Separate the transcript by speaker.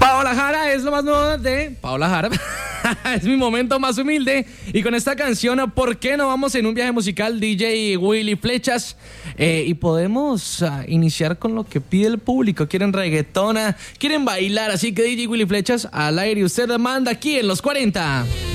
Speaker 1: Paola Jara es lo más nuevo de Paola Jara. Es mi momento más humilde. Y con esta canción, ¿por qué no vamos en un viaje musical? DJ Willy Flechas. Y podemos iniciar con lo que pide el público. Quieren reggaetona, quieren bailar. Así que DJ Willy Flechas al aire. Usted manda aquí en los 40.